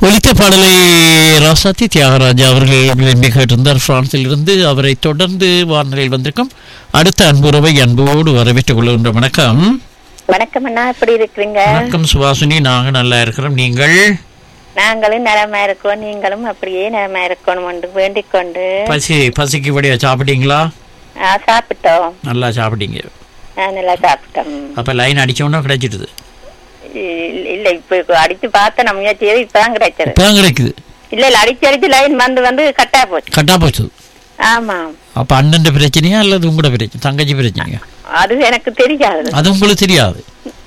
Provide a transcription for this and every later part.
ஒலித்த பாடலை ராசாத்தி தியாகராஜா அவர்கள் விரும்பி கேட்டிருந்தார் பிரான்சில் இருந்து. அவரை தொடர்ந்து வானொலியில் வந்திருக்கும் அடுத்த அன்புறவை அன்போடு வரவேற்றுக் கொள்கின்ற வணக்கம். வணக்கம் அண்ணா, எப்படி இருக்கிறீங்க? வணக்கம் சுபாசினி, நாங்க நல்லா இருக்கிறோம். நீங்கள்? நாங்களும் நலமா இருக்கோம், நீங்களும் அப்படியே நலமா இருக்கணும் என்று வேண்டிக் கொண்டு. பசிக்கு வழியா சாப்பிட்டீங்களா? சாப்பிட்டோம். நல்லா சாப்பிட்டீங்க? நல்லா சாப்பிட்டோம். அப்ப லைன் அடிச்சோன்னா கிடைச்சிடுது? இல்ல, இப்ப அடிச்சு பார்த்தேன், நம்ம முயற்சி இப்பதான் கிடைச்சது. இப்பதான் கிடைக்குது? இல்ல அடிச்சு லைன் வந்து கட்டா போச்சு. ஆமா. அப்ப அண்ணன் பிரச்சனையா அல்லது உங்களோட பிரச்சனை, தங்கச்சி பிரச்சனையா? அது எனக்கு தெரியாது. அது உங்களுக்கு தெரியாது?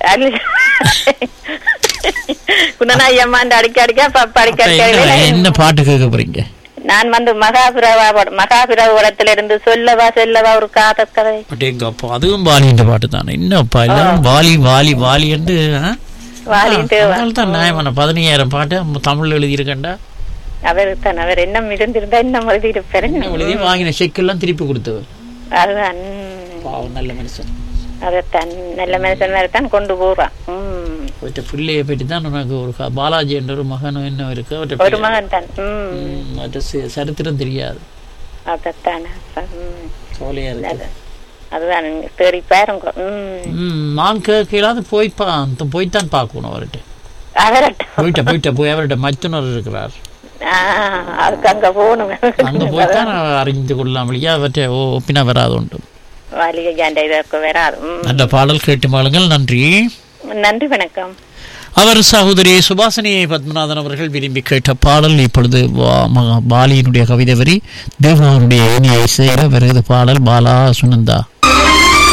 என்ன பாட்டு கேட்க போறீங்க? நான் வந்து மகாபிரவத்திலிருந்து சொல்லவா சொல்லவா ஒரு காதல் கதை. அதுவும் வாலின்ற பாட்டு தானே? இன்னும் வாலி வாலி வாலி என்று தான் நியாயமான 15,000 பாட்டு தமிழ்ல எழுதியிருக்கேன்டா. அவர் என்ன இருந்திருந்தா இன்னும் எழுதி வாங்கின செக்கெல்லாம் திருப்பி கொடுத்தவர். அதுதான் நல்ல மனுஷன். அதைத்தான் நல்ல மனுஷன் தான் கொண்டு போறான். பிள்ளைய பற்றி தான் உனக்கு ஒரு பாலாஜி என்ற ஒரு மகனும் என்ன இருக்கு, ஒரு மகன் தான். சரித்திரம் தெரியாது. அதைத்தான் கவலையா இருக்கு. அதுதான் தேடி பாருங்க. நான் கேட்கலாது போய்த்தான் பார்க்கணும் அவர்கிட்ட. போய் அவர்கிட்ட மற்றனர் இருக்கிறார், அதுக்கு அங்க போகணும். அங்க போய்தான் அறிந்து கொள்ளலாம். இல்லையா அவற்றை ஒப்பினா வராது உண்டு. நல்ல பாடல் கேட்டு மாளுங்கள். நன்றி. நன்றி, வணக்கம். அவர் சகோதரி சுபாசினி பத்மநாதன் அவர்கள் விரும்பி கேட்ட பாடல். இப்பொழுது பாலியினுடைய கவிதை வரி தேவாவுடைய இனிய இசையில வருகிறது பாடல். பாலா சுனந்தா.